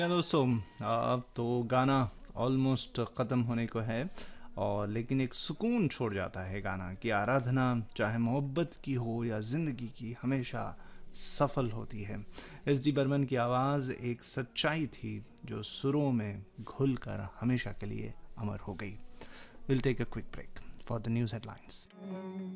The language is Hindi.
जी हाँ दोस्तों, अब तो गाना ऑलमोस्ट ख़त्म होने को है। और लेकिन एक सुकून छोड़ जाता है गाना कि आराधना चाहे मोहब्बत की हो या ज़िंदगी की, हमेशा सफल होती है। एस डी बर्मन की आवाज़ एक सच्चाई थी जो सुरों में घुल कर हमेशा के लिए अमर हो गई। Will take a quick break for the news headlines.